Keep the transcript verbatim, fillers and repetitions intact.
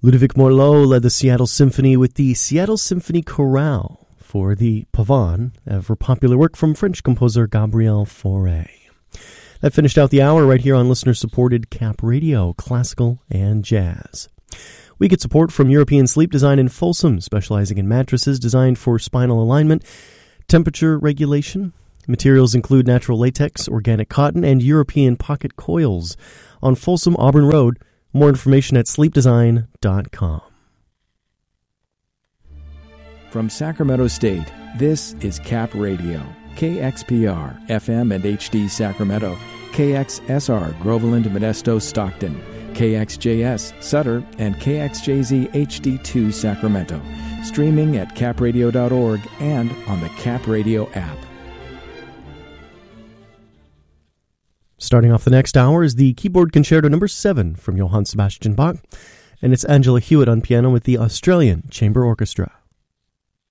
Ludovic Morlot led the Seattle Symphony with the Seattle Symphony Chorale for the Pavane, ever popular work from French composer Gabriel Fauré. That finished out the hour right here on listener-supported Cap Radio, classical and jazz. We get support from European Sleep Design in Folsom, specializing in mattresses designed for spinal alignment, temperature regulation. Materials include natural latex, organic cotton, and European pocket coils. On Folsom Auburn Road, more information at sleep design dot com. From Sacramento State, this is Cap Radio, K X P R, F M and H D Sacramento, K X S R, Groveland, Modesto, Stockton, K X J S, Sutter, and K X J Z H D two, Sacramento. Streaming at cap radio dot org and on the Cap Radio app. Starting off the next hour is the Keyboard Concerto number seven from Johann Sebastian Bach, and it's Angela Hewitt on piano with the Australian Chamber Orchestra.